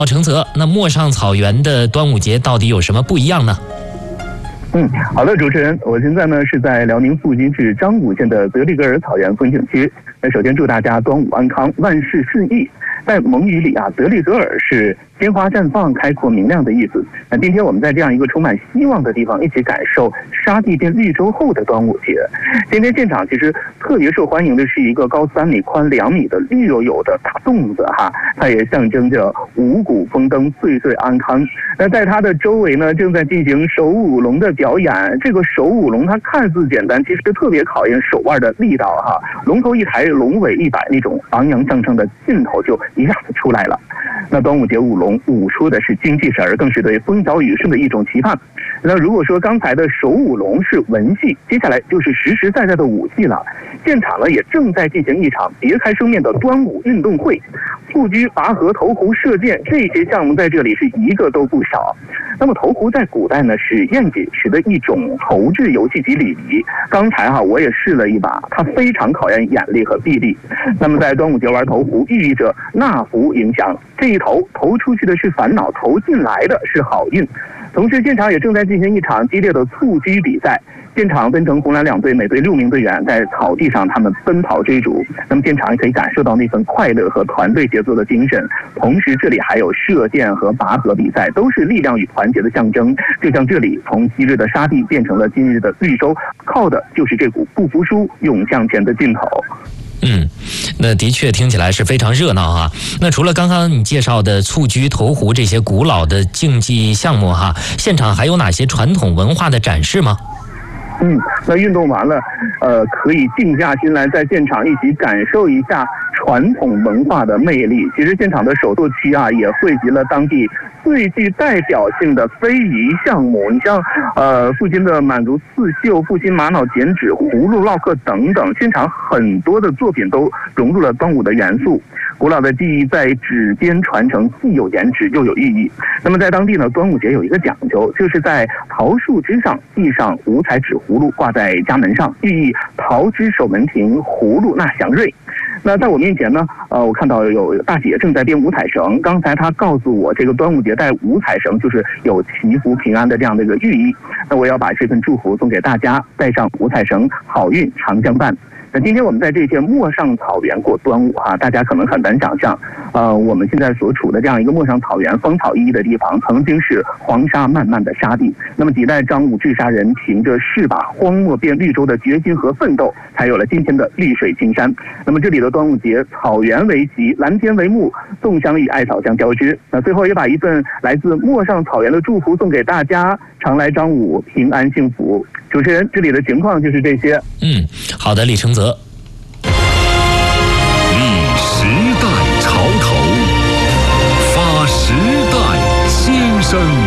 程泽，那陌上草原的端午节到底有什么不一样呢？ 好的，主持人，我现在呢是在辽宁阜金市张武县的德利格尔草原风景区。那首先祝大家端午安康，万事顺意。在蒙语里啊，德利格尔是鲜花绽放、开阔明亮的意思。那今天我们在这样一个充满希望的地方，一起感受沙地变绿洲后的端午节。今天现场其实特别受欢迎的是一个高3米、宽2米的绿油油的大粽子哈，它也象征着五谷丰登、岁岁安康。那在它的周围呢，正在进行手舞龙的表演。这个手舞龙它看似简单，其实特别考验手腕的力道哈。龙头一抬，龙尾一摆，那种昂扬向上的劲头就一下子出来了。那端午节舞龙舞出的是精气神儿，更是对风调雨顺的一种期盼。那如果说刚才的手舞龙是文戏，接下来就是实实在在的武戏了。现场呢也正在进行一场别开生面的端午运动会，蹴鞠、拔河、投壶、射箭这些项目在这里是一个都不少。那么投壶在古代呢是宴饮时的一种投掷游戏及礼仪。刚才我也试了一把，它非常考验眼力和臂力。那么在端午节玩投壶，寓意着纳福迎祥，这一投出去的是烦恼，投进来的是好运。同时现场也正在进行一场激烈的蹴鞠比赛，现场分成红蓝两队，每队6名队员在草地上他们奔跑追逐。那么现场也可以感受到那份快乐和团队协作的精神。同时这里还有射箭和拔河比赛，都是力量与团结的象征。就像这里从昔日的沙地变成了今日的绿洲，靠的就是这股不服输、勇向前的劲头。 那的确听起来是非常热闹哈。那除了刚刚你介绍的蹴鞠、投壶这些古老的竞技项目哈，现场还有哪些传统文化的展示吗？ 那运动完了，可以静下心来，在现场一起感受一下传统文化的魅力。其实现场的手作区也汇集了当地最具代表性的非遗项目。你像阜金的满族刺绣、阜金玛瑙剪纸、葫芦烙刻等等，现场很多的作品都融入了端午的元素。古老的技艺在纸边传承，既有颜值又有寓意。那么在当地呢，端午节有一个讲究，就是在桃树枝上系上五彩纸葫芦，挂在家门上，寓意桃枝守门庭，葫芦纳祥瑞。那在我面前呢，我看到有大姐正在编五彩绳。刚才她告诉我，这个端午节带五彩绳就是有祈福平安的这样的一个寓意。那我要把这份祝福送给大家，带上五彩绳，好运常相伴。那今天我们在这片陌上草原过端午大家可能很难想象，我们现在所处的这样一个陌上草原芳草熠熠的地方，曾经是黄沙漫漫的沙地。那么几代张武治沙人凭着誓把荒漠变绿洲的决心和奋斗，才有了今天的绿水青山。那么这里的端午节，草原为旗，蓝天为幕，粽香与艾草相交织。那最后也把一份来自陌上草原的祝福送给大家，常来张武，平安幸福。主持人，这里的情况就是这些。 好的，李承泽。 立时代潮头，发时代新生。